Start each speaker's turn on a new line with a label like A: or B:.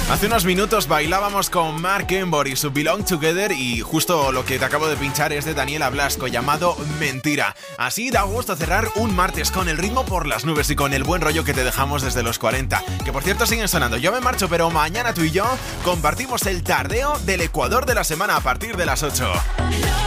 A: Hace unos minutos bailábamos con Mark Embor y su Belong Together y justo lo que te acabo de pinchar es de Daniela Blasco llamado Mentira. Así da gusto cerrar un martes con el ritmo por las nubes y con el buen rollo que te dejamos desde los 40. Que por cierto siguen sonando. Yo me marcho, pero mañana tú y yo compartimos el tardeo del Ecuador de la semana a partir de las 8.